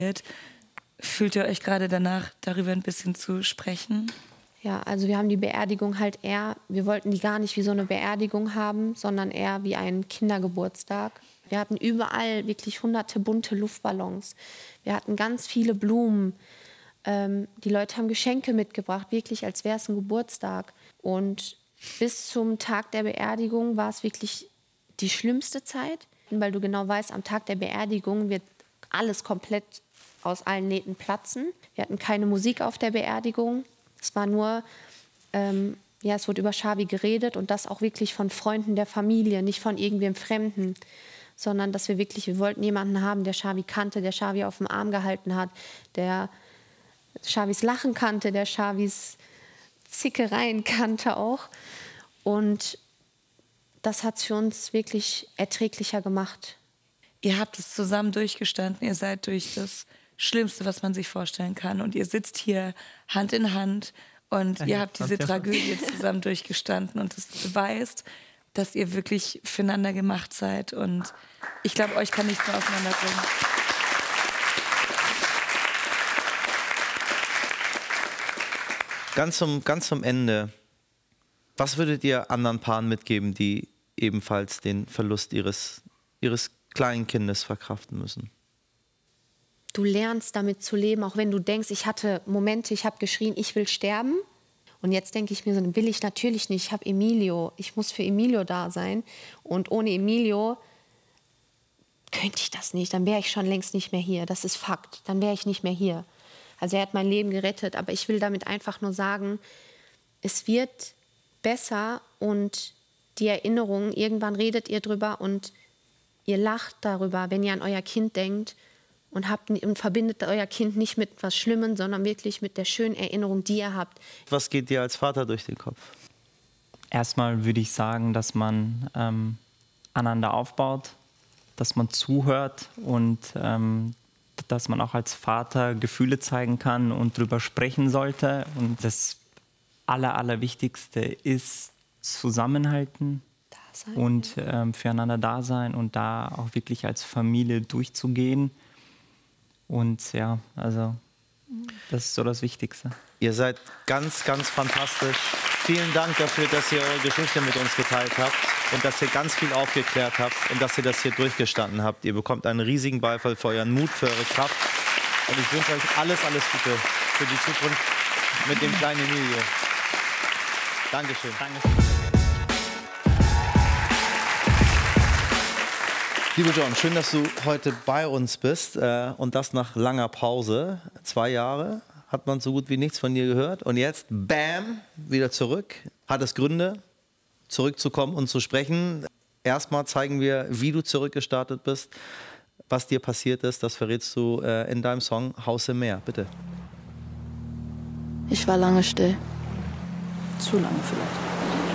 Fühlt ihr euch gerade danach, darüber ein bisschen zu sprechen? Ja, also wir haben die Beerdigung halt eher, wir wollten die gar nicht wie so eine Beerdigung haben, sondern eher wie einen Kindergeburtstag. Wir hatten überall wirklich hunderte bunte Luftballons. Wir hatten ganz viele Blumen. Die Leute haben Geschenke mitgebracht, wirklich als wäre es ein Geburtstag. Und bis zum Tag der Beerdigung war es wirklich die schlimmste Zeit, weil du genau weißt, am Tag der Beerdigung wird alles komplett aus allen Nähten platzen. Wir hatten keine Musik auf der Beerdigung. Es war nur, es wurde über Xavi geredet und das auch wirklich von Freunden der Familie, nicht von irgendwem Fremden, sondern dass wir wollten jemanden haben, der Xavi kannte, der Xavi auf dem Arm gehalten hat, der Xavis Lachen kannte, der Xavis Zickereien kannte auch. Und das hat es für uns wirklich erträglicher gemacht. Ihr habt es zusammen durchgestanden, ihr seid durch das Schlimmste, was man sich vorstellen kann. Und ihr sitzt hier Hand in Hand und ihr habt diese Tragödie zusammen durchgestanden. Und das beweist, dass ihr wirklich füreinander gemacht seid. Und ich glaube, euch kann nichts mehr auseinanderbringen. Ganz zum Ende, was würdet ihr anderen Paaren mitgeben, die ebenfalls den Verlust ihres kleinen Kindes verkraften müssen? Du lernst damit zu leben, auch wenn du denkst, ich hatte Momente, ich habe geschrien, ich will sterben. Und jetzt denke ich mir, so will ich natürlich nicht, ich habe Emilio, ich muss für Emilio da sein. Und ohne Emilio könnte ich das nicht, dann wäre ich schon längst nicht mehr hier. Das ist Fakt, dann wäre ich nicht mehr hier. Also er hat mein Leben gerettet, aber ich will damit einfach nur sagen, es wird besser und die Erinnerungen, irgendwann redet ihr drüber und ihr lacht darüber, wenn ihr an euer Kind denkt und verbindet euer Kind nicht mit etwas Schlimmem, sondern wirklich mit der schönen Erinnerung, die ihr habt. Was geht dir als Vater durch den Kopf? Erstmal würde ich sagen, dass man aneinander aufbaut, dass man zuhört und dass man auch als Vater Gefühle zeigen kann und drüber sprechen sollte. Und das Allerwichtigste ist Zusammenhalten und füreinander da sein und da auch wirklich als Familie durchzugehen. Und ja, also das ist so das Wichtigste. Ihr seid ganz fantastisch. Vielen Dank dafür, dass ihr eure Geschichte mit uns geteilt habt und dass ihr ganz viel aufgeklärt habt und dass ihr das hier durchgestanden habt. Ihr bekommt einen riesigen Beifall für euren Mut, für eure Kraft. Und ich wünsche euch alles Gute für die Zukunft mit dem kleinen Emilio. Dankeschön. Dankeschön. Lieber John, schön, dass du heute bei uns bist und das nach langer Pause. 2 Jahre hat man so gut wie nichts von dir gehört und jetzt, bam, wieder zurück. Hat es Gründe, zurückzukommen und zu sprechen? Erstmal zeigen wir, wie du zurückgestartet bist, was dir passiert ist. Das verrätst du in deinem Song Haus im Meer. Bitte. Ich war lange still. Zu lange vielleicht.